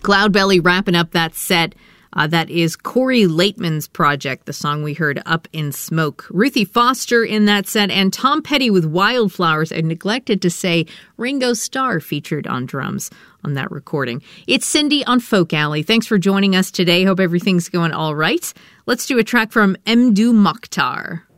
Cloudbelly wrapping up that set. That is Corey Laitman's project, the song we heard, Up in Smoke. Ruthie Foster in that set, and Tom Petty with Wildflowers. I neglected to say Ringo Starr featured on drums on that recording. It's Cindy on Folk Alley. Thanks for joining us today. Hope everything's going all right. Let's do a track from Mdou Moctar.